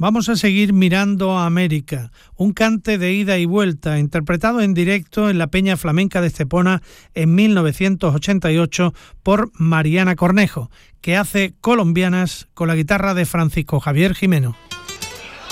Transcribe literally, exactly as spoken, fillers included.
Vamos a seguir mirando a América, un cante de ida y vuelta, interpretado en directo en la Peña Flamenca de Estepona en mil novecientos ochenta y ocho por Mariana Cornejo, que hace colombianas con la guitarra de Francisco Javier Jimeno.